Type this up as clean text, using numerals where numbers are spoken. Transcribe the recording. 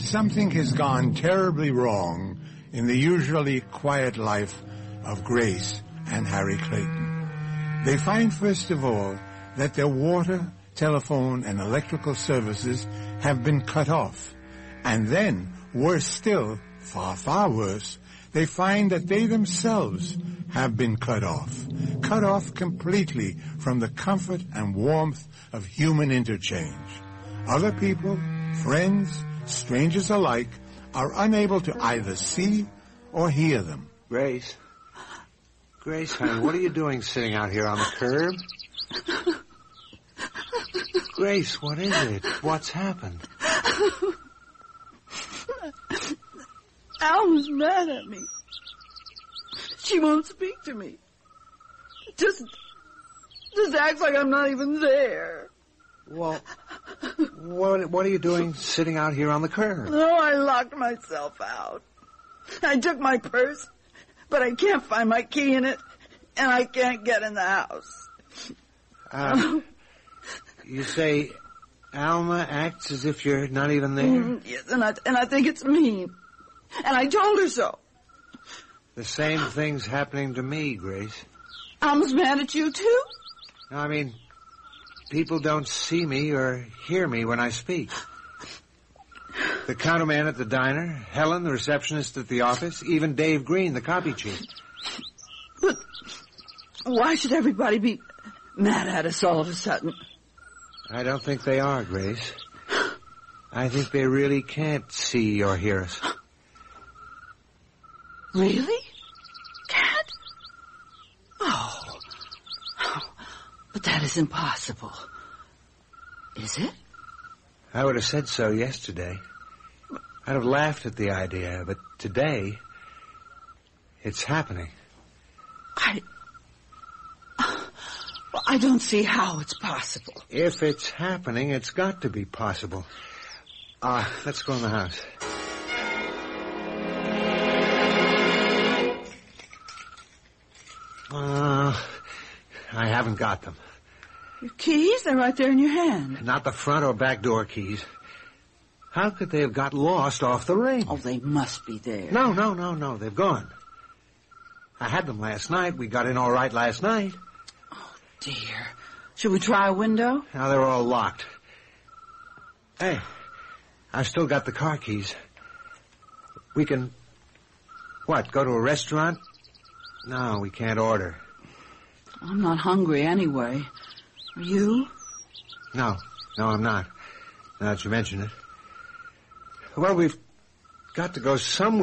Something has gone terribly wrong in the usually quiet life of Grace and Harry Clayton. They find, first of all, that their water, telephone, and electrical services have been cut off. And then, worse still, far, far worse, they find that they themselves have been cut off completely from the comfort and warmth of human interchange. Other people, friends, strangers alike, are unable to either see or hear them. Grace, honey, what are you doing sitting out here on the curb? Grace, what is it? What's happened? Alma's mad at me. She won't speak to me. Just acts like I'm not even there. Well, what are you doing sitting out here on the curb? No, I locked myself out. I took my purse, but I can't find my key in it, and I can't get in the house. You say Alma acts as if you're not even there? Yes, and I think it's mean. And I told her so. The same thing's happening to me, Grace. Alma's mad at you, too? No, I mean, people don't see me or hear me when I speak. The counterman at the diner, Helen, the receptionist at the office, even Dave Green, the copy chief. But why should everybody be mad at us all of a sudden? I don't think they are, Grace. I think they really can't see or hear us. Really? Can't? Oh. But that is impossible. Is it? I would have said so yesterday. I'd have laughed at the idea, but today, it's happening. I don't see how it's possible. If it's happening, it's got to be possible. Let's go in the house. I haven't got them. Your keys? They're right there in your hand. Not the front or back door keys. How could they have got lost off the ring? Oh, they must be there. No. They've gone. I had them last night. We got in all right last night. Oh, dear. Should we try a window? Now they're all locked. Hey, I've still got the car keys. We can... What, go to a restaurant? No, we can't order. I'm not hungry anyway. Are you? No, I'm not. Now that you mention it. Well, we've got to go somewhere.